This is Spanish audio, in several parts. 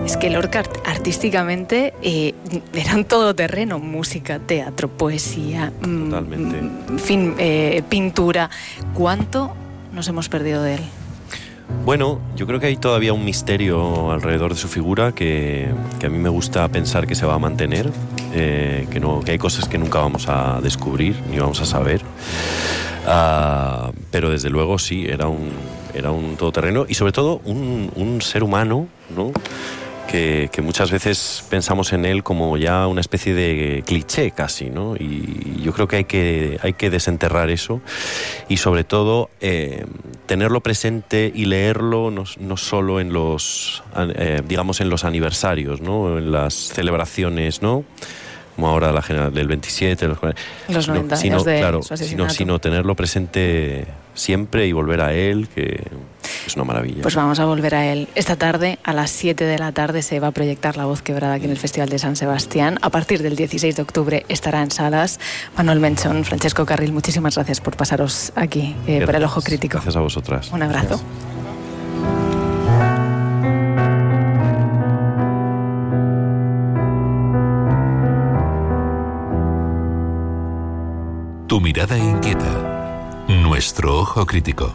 Es que Lorca artísticamente era un todoterreno, música, teatro, poesía, totalmente. En fin, pintura. ¿Cuánto nos hemos perdido de él? Bueno, yo creo que hay todavía un misterio alrededor de su figura que a mí me gusta pensar que se va a mantener, que hay cosas que nunca vamos a descubrir ni vamos a saber. Pero desde luego sí, era un todoterreno y sobre todo un ser humano, ¿no? Que muchas veces pensamos en él como ya una especie de cliché casi, ¿no? Y yo creo que hay que desenterrar eso y sobre todo tenerlo presente y leerlo no solo en los digamos en los aniversarios, ¿no? En las celebraciones, ¿no? Como ahora la general del 27, los 90 años de su asesinato. Sino tenerlo presente siempre y volver a él, que es una maravilla. Pues vamos a volver a él. Esta tarde, a las 7 de la tarde, se va a proyectar La Voz Quebrada aquí en el Festival de San Sebastián. A partir del 16 de octubre estará en salas. Manuel Menchón, Francesco Carril, muchísimas gracias por pasaros aquí por El Ojo Crítico. Gracias a vosotras. Un abrazo. Gracias. Tu mirada inquieta, nuestro ojo crítico.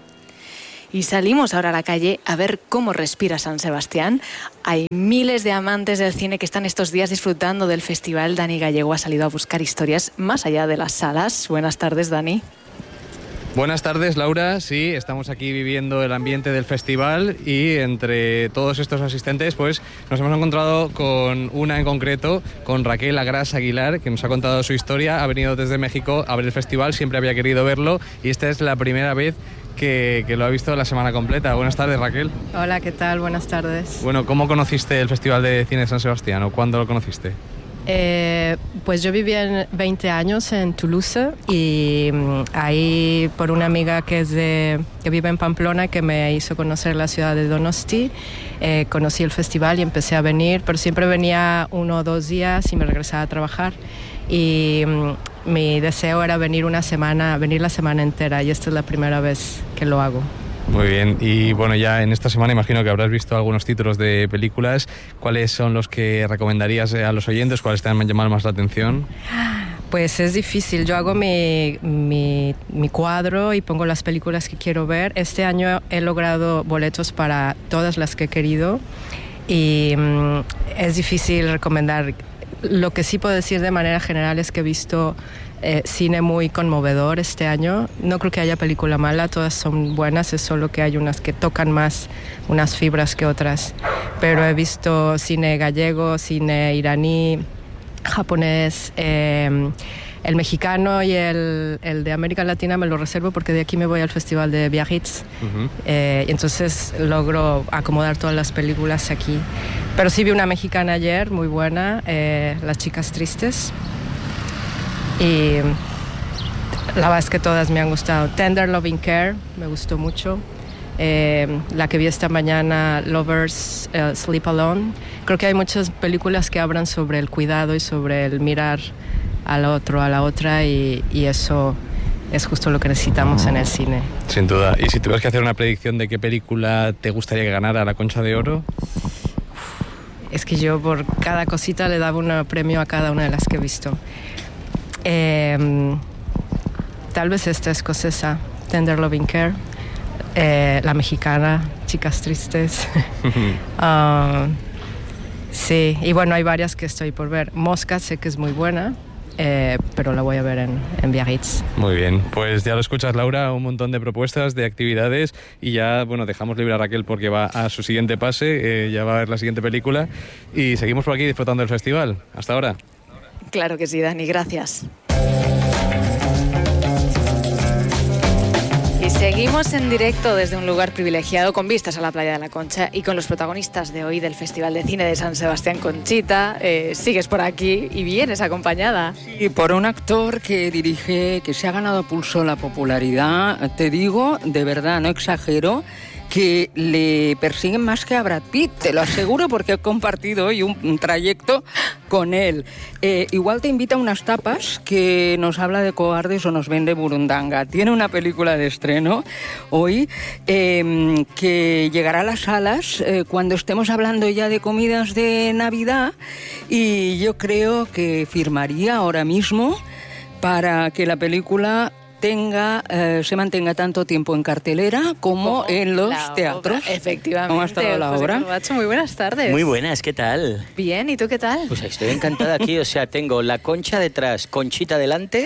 Y salimos ahora a la calle a ver cómo respira San Sebastián. Hay miles de amantes del cine que están estos días disfrutando del festival. Dani Gallego ha salido a buscar historias más allá de las salas. Buenas tardes, Dani. Buenas tardes, Laura. Sí, estamos aquí viviendo el ambiente del festival y entre todos estos asistentes pues nos hemos encontrado con una en concreto, con Raquel Agras Aguilar, que nos ha contado su historia. Ha venido desde México a ver el festival, siempre había querido verlo y esta es la primera vez que lo ha visto la semana completa. Buenas tardes, Raquel. Hola, ¿qué tal? Buenas tardes. Bueno, ¿cómo conociste el Festival de Cine de San Sebastián o cuándo lo conociste? Pues yo viví 20 años en Toulouse y ahí por una amiga que vive en Pamplona que me hizo conocer la ciudad de Donosti, conocí el festival y empecé a venir, pero siempre venía 1 o 2 días y me regresaba a trabajar y mi deseo era venir la semana entera y esta es la primera vez que lo hago. Muy bien, y bueno, ya en esta semana imagino que habrás visto algunos títulos de películas. ¿Cuáles son los que recomendarías a los oyentes? ¿Cuáles te han llamado más la atención? Pues es difícil, yo hago mi cuadro y pongo las películas que quiero ver. Este año he logrado boletos para todas las que he querido y es difícil recomendar. Lo que sí puedo decir de manera general es que he visto cine muy conmovedor este año. No creo que haya película mala, todas son buenas, es solo que hay unas que tocan más unas fibras que otras. Pero he visto cine gallego, cine iraní, japonés, el mexicano y el de América Latina me lo reservo porque de aquí me voy al Festival de Biarritz. Y entonces logro acomodar todas las películas aquí. Pero sí vi una mexicana ayer, muy buena, Las Chicas Tristes. Y la verdad es que todas me han gustado. Tender Loving Care me gustó mucho. La que vi esta mañana, Lovers Sleep Alone. Creo que hay muchas películas que hablan sobre el cuidado y sobre el mirar al otro, a la otra, y eso es justo lo que necesitamos en el cine. Sin duda. ¿Y si tuvieras que hacer una predicción de qué película te gustaría que ganara la Concha de Oro? Es que yo por cada cosita le daba un premio a cada una de las que he visto. Tal vez esta escocesa, Tender Loving Care, la mexicana, Chicas Tristes. Sí, y bueno, hay varias que estoy por ver. Mosca sé que es muy buena, pero la voy a ver en Biarritz. Muy bien, pues ya lo escuchas, Laura, un montón de propuestas, de actividades, y ya, bueno, dejamos libre a Raquel porque va a su siguiente pase, ya va a ver la siguiente película, y seguimos por aquí disfrutando del festival. Hasta ahora. Claro que sí, Dani, gracias. Y seguimos en directo desde un lugar privilegiado con vistas a la playa de la Concha y con los protagonistas de hoy del Festival de Cine de San Sebastián. Conchita, sigues por aquí y vienes acompañada. Sí, por un actor que dirige, que se ha ganado a pulso la popularidad. Te digo, de verdad, no exagero, que le persiguen más que a Brad Pitt, te lo aseguro, porque he compartido hoy un trayecto con él. Igual te invita a unas tapas que nos habla de cobardes o nos vende Burundanga. Tiene una película de estreno hoy que llegará a las salas cuando estemos hablando ya de comidas de Navidad, y yo creo que firmaría ahora mismo para que la película se mantenga tanto tiempo en cartelera como en los teatros. Obra, efectivamente. ¿Cómo ha estado la José obra? Corbacho, muy buenas tardes. Muy buenas, ¿qué tal? Bien, ¿y tú qué tal? Pues estoy encantada aquí, o sea, tengo la Concha detrás, Conchita delante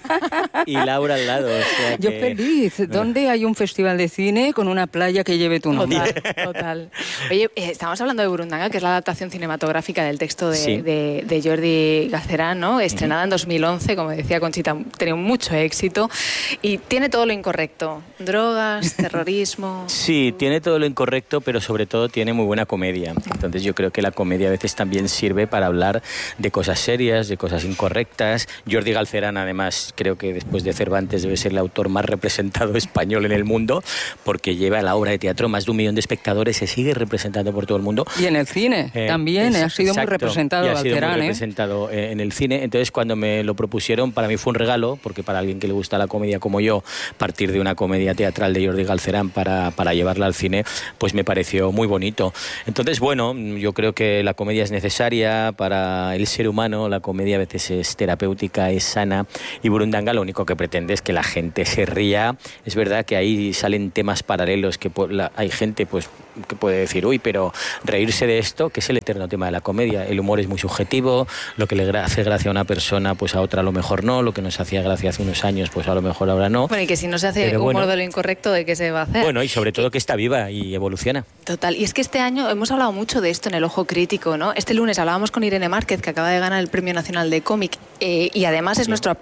y Laura al lado. O sea Yo que... feliz. ¿Dónde hay un festival de cine con una playa que lleve tu nombre? Total. Oye, estamos hablando de Burundanga, que es la adaptación cinematográfica del texto Sí. de Jordi Galcerán, ¿no? Estrenada en 2011, como decía Conchita, ha tenido mucho éxito y tiene todo lo incorrecto. Drogas, terrorismo... Sí, tiene todo lo incorrecto, pero sobre todo tiene muy buena comedia. Entonces yo creo que la comedia a veces también sirve para hablar de cosas serias, de cosas incorrectas. Jordi Galcerán, además, creo que después de Cervantes debe ser el autor más representado español en el mundo, porque lleva la obra de teatro más de 1 millón de espectadores, se sigue representando por todo el mundo. Y en el cine también ha sido muy representado y ha sido Galcerán, muy representado en el cine. Entonces cuando me lo propusieron, para mí fue un regalo, porque para alguien que le gusta la comedia como yo, partir de una comedia teatral de Jordi Galcerán para llevarla al cine, pues me pareció muy bonito. Entonces, bueno, yo creo que la comedia es necesaria para el ser humano, la comedia a veces es terapéutica, es sana, y Burundanga lo único que pretende es que la gente se ría. Es verdad que ahí salen temas paralelos que hay gente pues que puede decir, uy, pero reírse de esto, que es el eterno tema de la comedia. El humor es muy subjetivo, lo que le hace gracia a una persona, pues a otra a lo mejor no, lo que nos hacía gracia hace unos años, pues a lo mejor ahora no. Bueno, y que si no se hace Pero humor de lo incorrecto, ¿de qué se va a hacer? Bueno, y sobre todo que está viva y evoluciona. Total. Y es que este año hemos hablado mucho de esto en el Ojo Crítico, ¿no? Este lunes hablábamos con Irene Márquez, que acaba de ganar el Premio Nacional de Cómic, y además es nuestro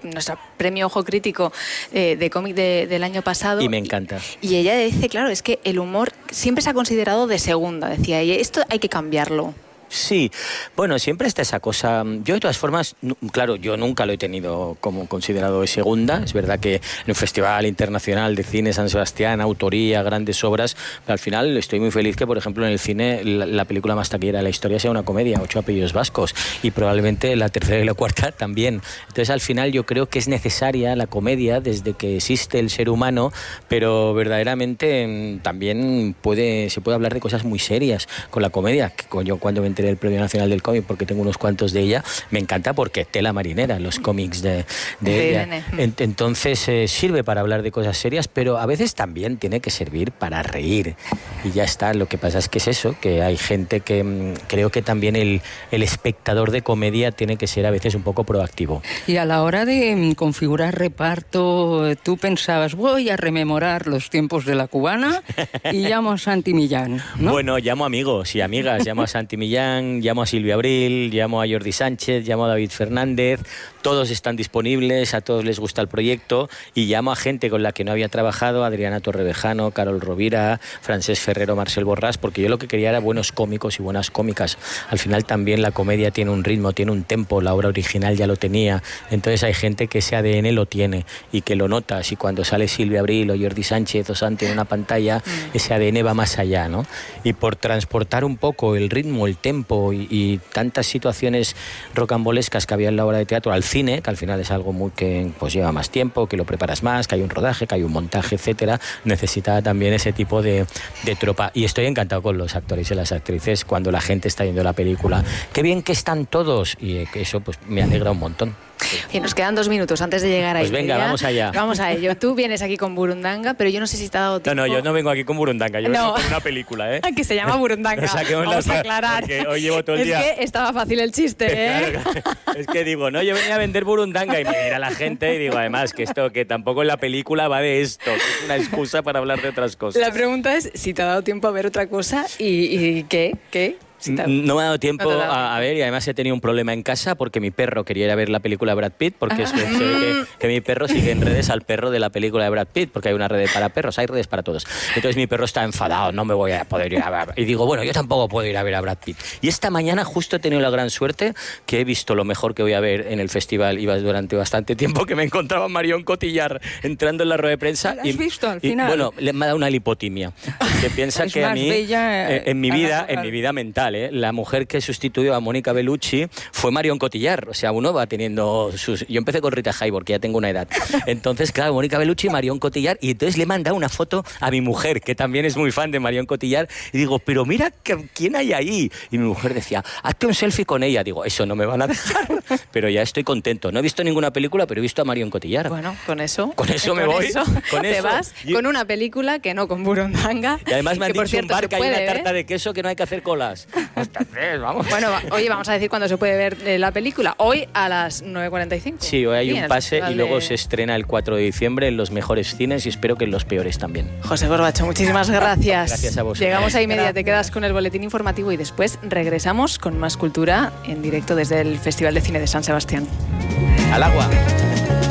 premio Ojo Crítico de cómic del año pasado. Y me encanta. Y ella dice, claro, es que el humor siempre se ha considerado de segunda, decía ella. Esto hay que cambiarlo. Sí, bueno, siempre está esa cosa. Yo de todas formas, claro, yo nunca lo he tenido como considerado de segunda. Es verdad que en un Festival Internacional de Cine San Sebastián, autoría, grandes obras, pero al final estoy muy feliz que, por ejemplo, en el cine la película más taquillera de la historia sea una comedia, 8 apellidos vascos, y probablemente la tercera y la cuarta también. Entonces al final yo creo que es necesaria la comedia desde que existe el ser humano, pero verdaderamente también se puede hablar de cosas muy serias con la comedia. Yo cuando me del Premio Nacional del Cómic, porque tengo unos cuantos de ella, me encanta porque tela marinera, los cómics de ella. Entonces sirve para hablar de cosas serias, pero a veces también tiene que servir para reír. Y ya está, lo que pasa es que es eso, que hay gente que creo que también el espectador de comedia tiene que ser a veces un poco proactivo. Y a la hora de configurar reparto, tú pensabas, voy a rememorar los tiempos de la cubana y llamo a Santi Millán, ¿no? Bueno, llamo amigos y amigas, llamo a Santi Millán, llamo a Silvia Abril, llamo a Jordi Sánchez, llamo a David Fernández, todos están disponibles, a todos les gusta el proyecto, y llamo a gente con la que no había trabajado, Adriana Torrevejano, Carol Rovira, Francesc Ferrero, Marcel Borràs, porque yo lo que quería era buenos cómicos y buenas cómicas. Al final también la comedia tiene un ritmo, tiene un tempo, la obra original ya lo tenía, entonces hay gente que ese ADN lo tiene y que lo notas, y cuando sale Silvia Abril o Jordi Sánchez o Santi en una pantalla, ese ADN va más allá, ¿no? Y por transportar un poco el ritmo, el tempo y tantas situaciones rocambolescas que había en la obra de teatro al cine, que al final es algo muy que pues lleva más tiempo, que lo preparas más, que hay un rodaje, que hay un montaje, etcétera, necesitaba también ese tipo de tropa. Y estoy encantado con los actores y las actrices cuando la gente está viendo la película. ¡Qué bien que están todos! Y eso pues me alegra un montón. Y nos quedan 2 minutos antes de llegar a Pues venga, vamos allá. Vamos a ello. Tú vienes aquí con Burundanga, pero yo no sé si te ha dado tiempo. No, yo no vengo aquí con Burundanga, yo vengo con una película, ¿eh? Que se llama Burundanga. Vamos a aclarar. Porque hoy llevo todo el día... Es que estaba fácil el chiste, ¿eh? Claro, es que digo, no, yo venía a vender Burundanga y me mira la gente y digo, además, que esto, que tampoco en la película va de esto, que es una excusa para hablar de otras cosas. La pregunta es si te ha dado tiempo a ver otra cosa y ¿qué? No me ha dado tiempo a ver, y además he tenido un problema en casa porque mi perro quería ir a ver la película de Brad Pitt, porque se ve que mi perro sigue en redes al perro de la película de Brad Pitt, porque hay una red para perros, hay redes para todos. Entonces mi perro está enfadado, no me voy a poder ir a ver. Y digo, bueno, yo tampoco puedo ir a ver a Brad Pitt. Y esta mañana justo he tenido la gran suerte que he visto lo mejor que voy a ver en el festival, iba durante bastante tiempo, que me encontraba Marion Cotillard entrando en la rueda de prensa. ¿Lo has visto al final? Bueno, me ha dado una lipotimia. Que piensa que a mí, en mi vida mental, real, ¿eh? La mujer que sustituyó a Mónica Bellucci fue Marion Cotillard. O sea, uno va teniendo sus... Yo empecé con Rita Hayworth, que ya tengo una edad. Entonces, claro, Mónica Bellucci, Marion Cotillard, y entonces le he mandado una foto a mi mujer, que también es muy fan de Marion Cotillard, y digo, pero mira, ¿quién hay ahí? Y mi mujer decía, hazte un selfie con ella. Digo, eso no me van a dejar. Pero ya estoy contento. No he visto ninguna película, pero he visto a Marion Cotillard. Bueno, con eso me voy. Con te eso. vas con una película que no con Burundanga. Y además me han que, por dicho cierto, un bar que hay una puede tarta de queso que no hay que hacer colas. Vamos. Bueno, oye, vamos a decir cuándo se puede ver la película. Hoy a las 9:45. Sí, hoy hay un pase y luego de... se estrena el 4 de diciembre en los mejores cines y espero que en los peores también. José Corbacho, muchísimas gracias. Gracias a vosotros. Llegamos a y media, te quedas con el boletín informativo y después regresamos con más cultura en directo desde el Festival de Cine de San Sebastián. Al agua.